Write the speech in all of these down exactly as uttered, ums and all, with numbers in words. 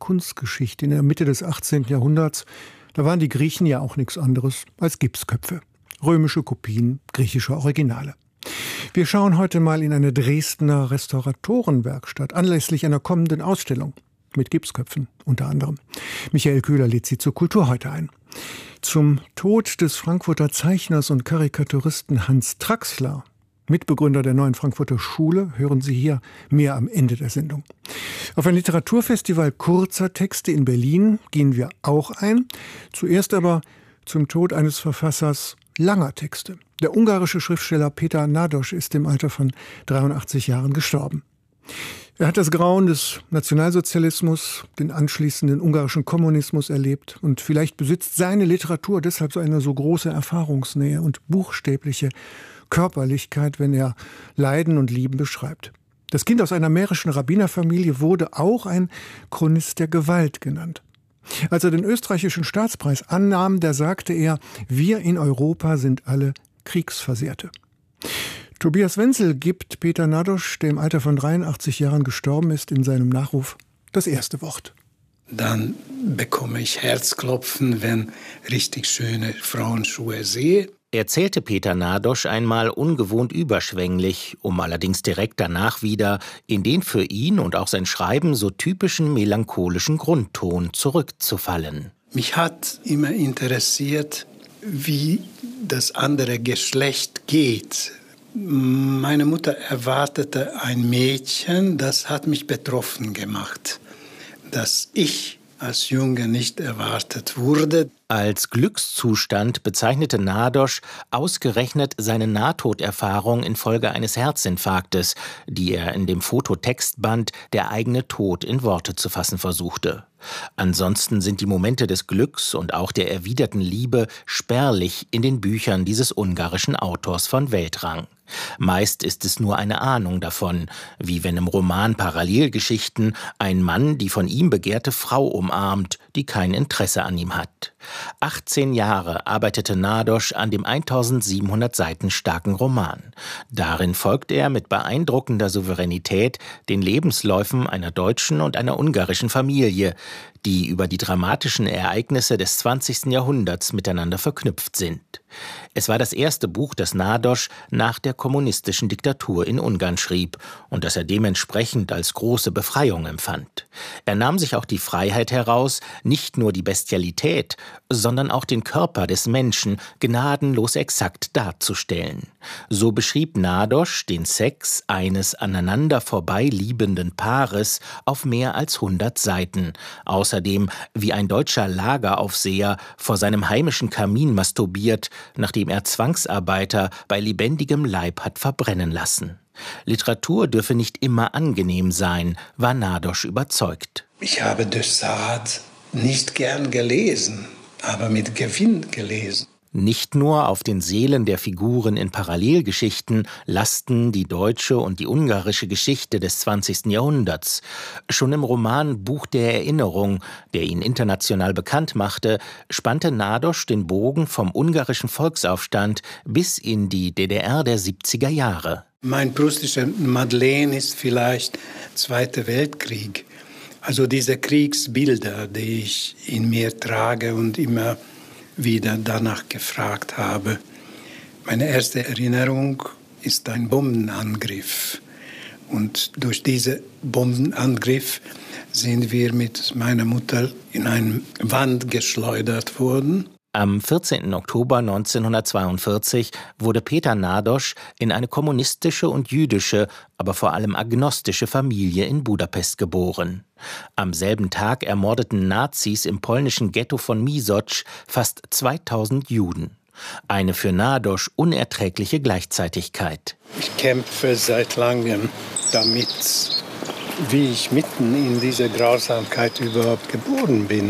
Kunstgeschichte in der Mitte des achtzehnten Jahrhunderts, da waren die Griechen ja auch nichts anderes als Gipsköpfe. Römische Kopien griechischer Originale. Wir schauen heute mal in eine Dresdner Restauratorenwerkstatt anlässlich einer kommenden Ausstellung mit Gipsköpfen unter anderem. Michael Köhler lädt Sie zur Kultur heute ein. Zum Tod des Frankfurter Zeichners und Karikaturisten Hans Traxler, Mitbegründer der Neuen Frankfurter Schule, hören Sie hier mehr am Ende der Sendung. Auf ein Literaturfestival kurzer Texte in Berlin gehen wir auch ein. Zuerst aber zum Tod eines Verfassers langer Texte. Der ungarische Schriftsteller Péter Nádas ist im Alter von dreiundachtzig Jahren gestorben. Er hat das Grauen des Nationalsozialismus, den anschließenden ungarischen Kommunismus erlebt und vielleicht besitzt seine Literatur deshalb so eine so große Erfahrungsnähe und buchstäbliche Körperlichkeit, wenn er Leiden und Lieben beschreibt. Das Kind aus einer mährischen Rabbinerfamilie wurde auch ein Chronist der Gewalt genannt. Als er den österreichischen Staatspreis annahm, da sagte er, wir in Europa sind alle Kriegsversehrte. Tobias Wenzel gibt Péter Nádas, der im Alter von dreiundachtzig Jahren gestorben ist, in seinem Nachruf das erste Wort. Dann bekomme ich Herzklopfen, wenn richtig schöne Frauenschuhe sehe. Erzählte Péter Nádas einmal ungewohnt überschwänglich, um allerdings direkt danach wieder in den für ihn und auch sein Schreiben so typischen melancholischen Grundton zurückzufallen. Mich hat immer interessiert, wie das andere Geschlecht geht. Meine Mutter erwartete ein Mädchen, das hat mich betroffen gemacht, dass ich als Junge nicht erwartet wurde. Als Glückszustand bezeichnete Nádas ausgerechnet seine Nahtoderfahrung infolge eines Herzinfarktes, die er in dem Fototextband Der eigene Tod in Worte zu fassen versuchte. Ansonsten sind die Momente des Glücks und auch der erwiderten Liebe spärlich in den Büchern dieses ungarischen Autors von Weltrang. Meist ist es nur eine Ahnung davon, wie wenn im Roman Parallelgeschichten ein Mann die von ihm begehrte Frau umarmt, die kein Interesse an ihm hat. achtzehn Jahre arbeitete Nádas an dem eintausendsiebenhundert Seiten starken Roman. Darin folgt er mit beeindruckender Souveränität den Lebensläufen einer deutschen und einer ungarischen Familie, die über die dramatischen Ereignisse des zwanzigsten Jahrhunderts miteinander verknüpft sind. Es war das erste Buch, das Nádas nach der kommunistischen Diktatur in Ungarn schrieb und das er dementsprechend als große Befreiung empfand. Er nahm sich auch die Freiheit heraus, nicht nur die Bestialität, sondern auch den Körper des Menschen gnadenlos exakt darzustellen. So beschrieb Nádas den Sex eines aneinander vorbei liebenden Paares auf mehr als hundert Seiten. Außerdem, wie ein deutscher Lageraufseher vor seinem heimischen Kamin masturbiert, nachdem er Zwangsarbeiter bei lebendigem Leib hat verbrennen lassen. Literatur dürfe nicht immer angenehm sein, war Nádas überzeugt. Ich habe de Sade nicht gern gelesen, aber mit Gewinn gelesen. Nicht nur auf den Seelen der Figuren in Parallelgeschichten lasten die deutsche und die ungarische Geschichte des zwanzigsten Jahrhunderts. Schon im Roman Buch der Erinnerung, der ihn international bekannt machte, spannte Nádas den Bogen vom ungarischen Volksaufstand bis in die D D R der siebziger Jahre. Mein prustischer Madeleine ist vielleicht Zweiter Weltkrieg. Also diese Kriegsbilder, die ich in mir trage und immer wieder danach gefragt habe. Meine erste Erinnerung ist ein Bombenangriff. Und durch diesen Bombenangriff sind wir mit meiner Mutter in eine Wand geschleudert worden. Am vierzehnten Oktober neunzehnhundertzweiundvierzig wurde Péter Nádas in eine kommunistische und jüdische, aber vor allem agnostische Familie in Budapest geboren. Am selben Tag ermordeten Nazis im polnischen Ghetto von Misocz fast zweitausend Juden. Eine für Nádas unerträgliche Gleichzeitigkeit. Ich kämpfe seit langem damit, wie ich mitten in dieser Grausamkeit überhaupt geboren bin.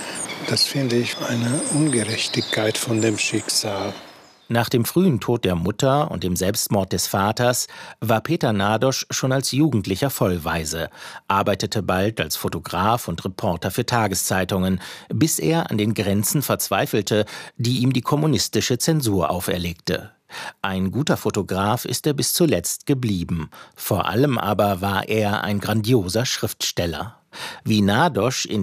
Das finde ich eine Ungerechtigkeit von dem Schicksal. Nach dem frühen Tod der Mutter und dem Selbstmord des Vaters war Péter Nádas schon als Jugendlicher vollweise, arbeitete bald als Fotograf und Reporter für Tageszeitungen, bis er an den Grenzen verzweifelte, die ihm die kommunistische Zensur auferlegte. Ein guter Fotograf ist er bis zuletzt geblieben. Vor allem aber war er ein grandioser Schriftsteller. Wie Nádas in